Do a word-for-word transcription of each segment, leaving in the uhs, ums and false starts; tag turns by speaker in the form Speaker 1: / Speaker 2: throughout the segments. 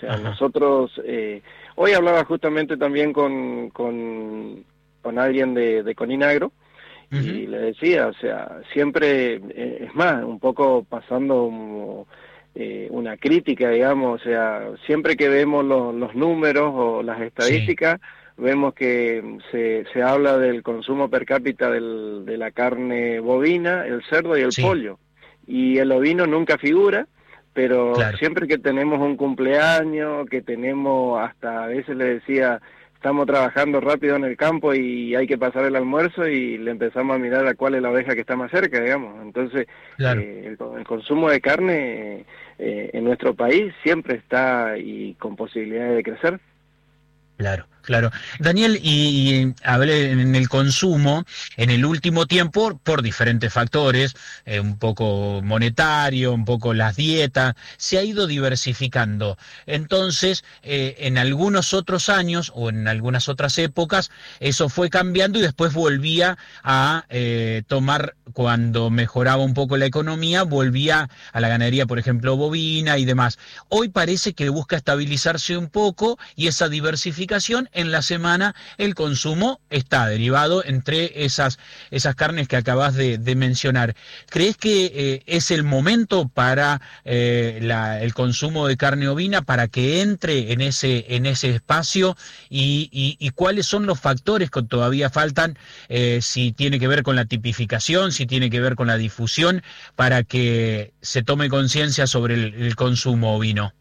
Speaker 1: sea,
Speaker 2: Ajá.
Speaker 1: nosotros, eh, hoy hablaba justamente también con, con, con alguien de, de Coninagro,
Speaker 2: Uh-huh.
Speaker 1: y le decía, o sea, siempre, eh, es más, un poco pasando como, eh, una crítica, digamos, o sea, siempre que vemos los, los números o las
Speaker 2: Sí,
Speaker 1: estadísticas, vemos que se, se habla del consumo per cápita del, de la carne bovina, el cerdo y el
Speaker 2: sí,
Speaker 1: pollo, y el ovino nunca figura, pero
Speaker 2: claro.
Speaker 1: siempre que tenemos un cumpleaños, que tenemos, hasta a veces le decía, estamos trabajando rápido en el campo y hay que pasar el almuerzo y le empezamos a mirar a cuál es la oveja que está más cerca, digamos. Entonces,
Speaker 2: Claro.
Speaker 1: eh, el, el consumo de carne eh, en nuestro país siempre está y con posibilidades de crecer.
Speaker 2: Claro, claro. Daniel, y, y hablé en el consumo, en el último tiempo, por diferentes factores, eh, un poco monetario, un poco las dietas, se ha ido diversificando. Entonces, eh, en algunos otros años o en algunas otras épocas, eso fue cambiando y después volvía a eh, tomar, cuando mejoraba un poco la economía, volvía a la ganadería, por ejemplo, bovina y demás. Hoy parece que busca estabilizarse un poco y esa diversificación en la semana el consumo está derivado entre esas, esas carnes que acabas de, de mencionar. ¿Crees que eh, es el momento para eh, la, el consumo de carne ovina para que entre en ese, en ese espacio y, y, y cuáles son los factores que todavía faltan, eh, si tiene que ver con la tipificación, si tiene que ver con la difusión, para que se tome conciencia sobre el, el consumo ovino?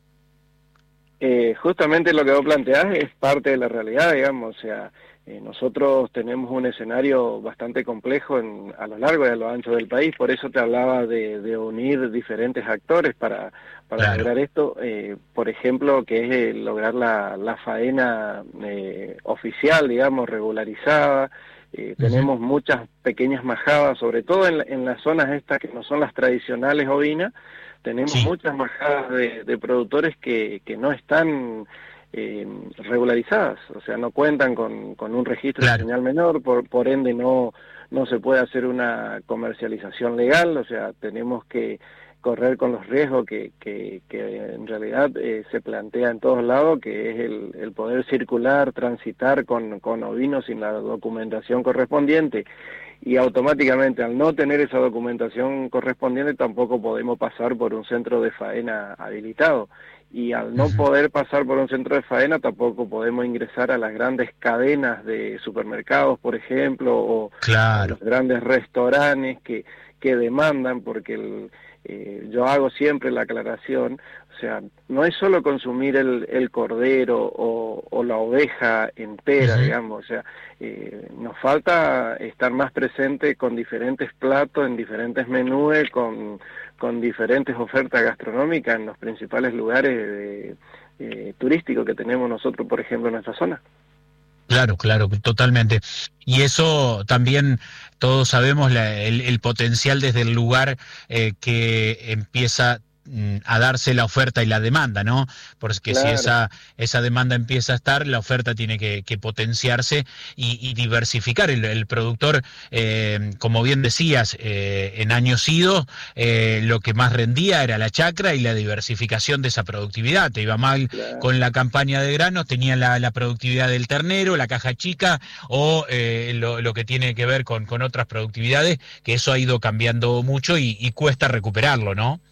Speaker 1: Eh, justamente lo que vos planteás es parte de la realidad, digamos, o sea, eh, nosotros tenemos un escenario bastante complejo en, a lo largo y a lo ancho del país, por eso te hablaba de, de unir diferentes actores para, para
Speaker 2: Claro.
Speaker 1: lograr esto, eh, por ejemplo, que es eh, lograr la, la faena eh, oficial, digamos, regularizada. Eh,
Speaker 2: Uh-huh.
Speaker 1: tenemos muchas pequeñas majadas, sobre todo en, en las zonas estas que no son las tradicionales ovinas, tenemos
Speaker 2: Sí,
Speaker 1: muchas majadas de, de productores que, que no están eh, regularizadas, o sea, no cuentan con, con un registro de
Speaker 2: claro.
Speaker 1: señal menor, por, por ende no, no se puede hacer una comercialización legal, o sea, tenemos que correr con los riesgos que, que, que en realidad eh, se plantea en todos lados, que es el, el poder circular, transitar con, con ovinos sin la documentación correspondiente, y automáticamente al no tener esa documentación correspondiente tampoco podemos pasar por un centro de faena habilitado, y al no
Speaker 2: Uh-huh.
Speaker 1: poder pasar por un centro de faena tampoco podemos ingresar a las grandes cadenas de supermercados, por ejemplo, o, o
Speaker 2: Claro.
Speaker 1: los grandes restaurantes que, que demandan, porque el, eh, yo hago siempre la aclaración, o sea, no es solo consumir el, el cordero o, o la oveja entera,
Speaker 2: Uh-huh.
Speaker 1: digamos, o sea, eh, nos falta estar más presente con diferentes platos, en diferentes menús, con, con diferentes ofertas gastronómicas en los principales lugares de, eh, turísticos que tenemos nosotros, por ejemplo, en nuestra zona.
Speaker 2: Claro, claro, totalmente. Y eso también todos sabemos la- el, el potencial desde el lugar eh, que empieza mm, a darse la oferta y la demanda, ¿no? Porque si
Speaker 1: Claro.
Speaker 2: esa, esa demanda empieza a estar, la oferta tiene que, que potenciarse y, y diversificar. El, el productor, eh, como bien decías, eh, en años idos, eh, lo que más rendía era la chacra y la diversificación de esa productividad. Te iba mal
Speaker 1: Claro.
Speaker 2: con la campaña de granos, tenía la, la productividad del ternero, la caja chica o eh, lo, lo que tiene que ver con, con otras productividades, que eso ha ido cambiando mucho y, y cuesta recuperarlo, ¿no?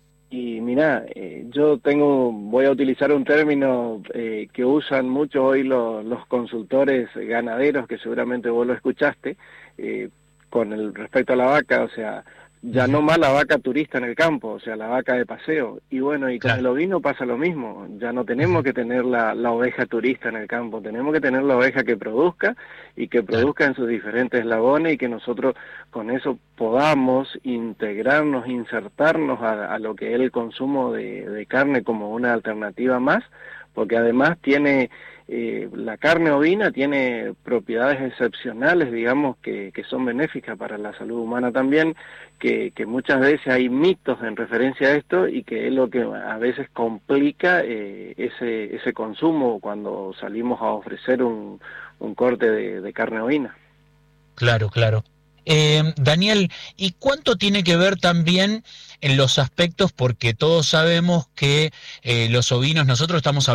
Speaker 1: Y mira, eh, yo tengo, voy a utilizar un término eh, que usan mucho hoy los, los consultores ganaderos, que seguramente vos lo escuchaste, eh, con el respecto a la vaca, o sea, ya no
Speaker 2: Ujú.
Speaker 1: más la vaca turista en el campo, o sea, la vaca de paseo. Y bueno, y con
Speaker 2: Claro.
Speaker 1: el ovino pasa lo mismo, ya no tenemos
Speaker 2: Ujú.
Speaker 1: que tener la, la oveja turista en el campo, tenemos que tener la oveja que produzca y que
Speaker 2: Claro.
Speaker 1: produzca en sus diferentes eslabones, y que nosotros con eso podamos integrarnos, insertarnos a, a lo que es el consumo de, de carne como una alternativa más, porque además tiene, eh, la carne ovina tiene propiedades excepcionales, digamos, que, que son benéficas para la salud humana también, que, que muchas veces hay mitos en referencia a esto, y que es lo que a veces complica eh, ese, ese consumo cuando salimos a ofrecer un, un corte de, de carne ovina.
Speaker 2: Claro, claro. Eh, Daniel, ¿y cuánto tiene que ver también en los aspectos, porque todos sabemos que eh, los ovinos, nosotros estamos hablando